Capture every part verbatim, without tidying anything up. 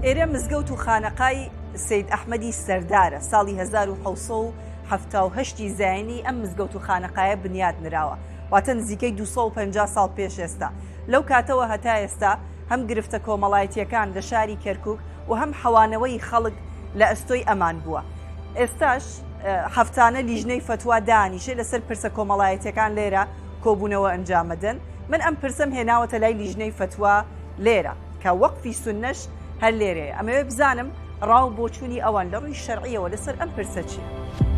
ئێرە مزگەوت و خانەقای سید ئەحمەدی سەردارە. ساڵی هەزار و حەوت سەد و هەفتاد و هەشت زاینی ئەم مزگەوت و خانەقایە بنیاد نراوە، واتە نزیکەی دووسەد و پەنجا ساڵ پێش ئێستا. لەو کاتەوە هەتا ئێستا هەم گرفتە کۆمەڵایەتیەکان لە شاری کەرکووک و هەم حەوانەوەی خەڵک لە ئەستۆی ئەمان بووە. ئێستاش هەفتانە لیژنەی فتوا دانیشێ لەسەر پرسە کۆمەڵایەتیەکان لێرە کۆبوونەوە ئەنجامەدەن. من ئەم پرسەم هێناوەتە لای لیژنەی فتوا لێرە کە وەقفی سونەش هەر لێرەیە. ئەمەوێ بزانم ڕاو بۆچوونی ئەوان لە ڕووی شەرعیەوە لەسەر ئەم پرسە چیە؟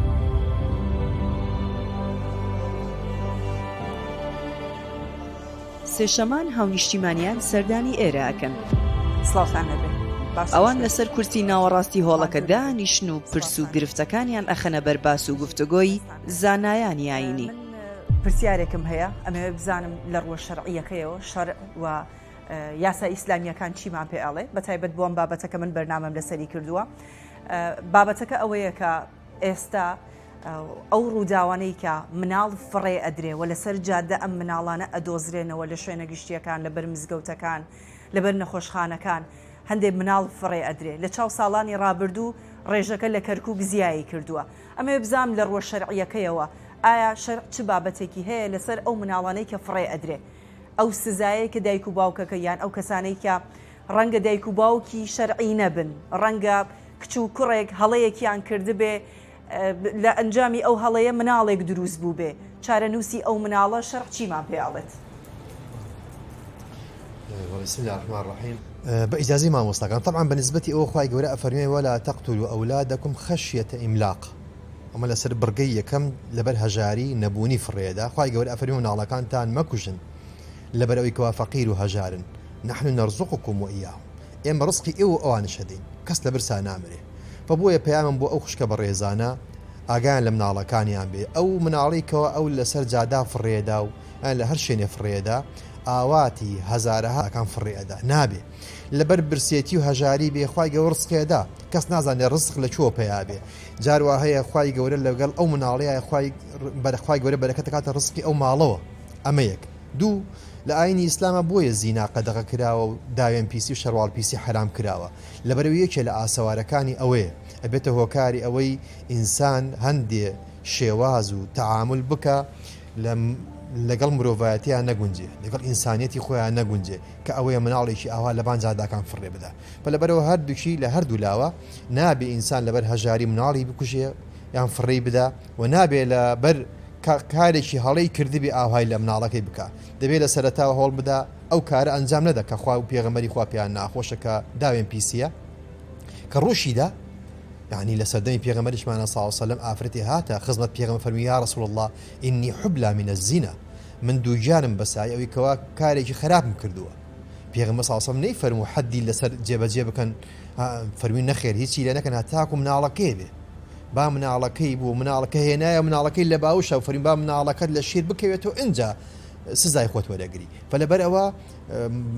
سێشەمان هاونیشتیمانیان سەردانی ئێرە ئەکەن. سڵاوتان لەبێ. ئەوان لەسەر کورسی ناوەڕاستی هۆڵەکە دانیشن و پرس و گرفتەکانیان ئەخەنە بەرباس و گفتوگۆی زانایانی ئاینی. پرسیارێکم هەیە، ئەمەوێ بزانم لە ڕووە شەرعیەکەیەوە شەرع و یاسا ئیسلامیەکان چیمان پێ ئەڵێ، بەتایبەت بۆم بابەتەکە من بەرنامەم لەسەری کردووە. بابەتەکە ئەوەیە کە ئێستا ئەو ڕووداوانەی کە مناڵ فڕێ ئەدرێ و لەسەر جادە ئەم مناڵانە ئەدۆزرێنەوە لە شوێنە گشتیەکان، لەبەر مزگەوتەکان، لەبەر نەخۆشخانەکان، هەندێک مناڵ فڕێ ئەدرێ. لە چاو ساڵانی ڕابردوو ڕێژەکە لە کەرکووک زیایی کردووە. ئەمە بزانم لە ڕووە شەرعیەکەیەوە ئایا شەرع چ بابەتێکی هەیە لەسەر ئەو مناڵانەی کە فڕێ ئەدرێ، ئەو سزایە کە دایک و باوکەکە یان ئەو کەسانەی کە ڕەنگە دایک و باوکی شەرعی نەبن، ڕەنگە کچ و کوڕێک هەڵەیەکیان کردبێ لە ئەنجامی ئەو هەڵەیە مناڵێک دروست بوو بێ، چارەنووسی ئەو مناڵە شەرع چیمان پێ ئەڵێت؟ بسم الله الرحمن الرحيم. بإجازة ما مستقام طبعا بالنسبة أو خواي جورا أفرمي ولا تقتلوا أولادكم خشية إملاق. أما لسر برقية كم لبر هجاري نبوني في الرياضة خواي جورا أفرمي على كان تان مكوجن لبر أويكوا فقير وهجار نحن نرزقكم وإياهم. إما رزقي إو أوان شدين كس لبرسا نامره. فبويا بيامن بو أو خشك بالريزانة أجان لمن على كان يامبي أو من عليكوا أو لسر جادا في الرياضة أنا لهرشيني في الرياضة ئاواتی هەزارەها کان فڕێدا نابێ لەبەر برسێتی و هەژاری بێ خوای گەورە ڕزقێدا کەس نازانێ ڕزق لە چۆ پێیا بێ. جاروا هەیە خوای گەورە لەگەڵ ئەو مناڵەیە خوای گەورە بەرەکەت دەکاتە ڕزقی ئەو ماڵەوە. ئەمە یەک. دوو لە ئاینی ئیسلامە بۆیە زینا قەدەغە کراوە و داوێن پیسی و شەرواڵ پیسی حرام کراوە. لەبەرەوەی یەکێ لە ئاسەوارەکانی ئەوەیە ئەبێتە هۆکاری ئەوەی ئینسان هەندێ شێواز و تەعامل بکە لە لەگەڵ مرۆڤایەتیان نەگونجێ، لەگەڵ ئینسانیەتی خۆیان نەگونجێ کە ئەوەیە مناڵێکی ئاوا لەبان جاداکان فڕێ بدە. بە لەبەرەوە هەردووکی لە هەردوو لاوە نابێ ئینسان لەبەر هەژاری مناڵی بکوژێ یان فڕێ بدە و نابێ لەبەر کارێکی هەڵەی کردبی ئاوهای لە مناڵەکەی بکە. دەبێت لە سەرەتاوە هەوڵ بدە ئەو کارە ئەنجام نەدە کە خوا و پێغەمبەری خوا پێیان ناخۆشە کە داوێن پیسیە کە ڕۆشیدا. يعني لسردني بيغمرش معنا صلى الله عليه وسلم آفرتي هاتا خزمت بيغمر فرمي يا رسول الله إني حبلى من الزنا من دو جانم بساي أو كوا كاريجي خراب مكردوه. بيغمر صلى الله عليه وسلم نيفرمو حدي لسر جيب جيب كان فرمي نخير هيك لأن كان هتاكم من على كيبه با من على كيب ومن على كهنايا ومن على كيل لباوشة وفرمي با من على كد للشير بكيته إنجا سزاي خوت ولا جري فلا برأوا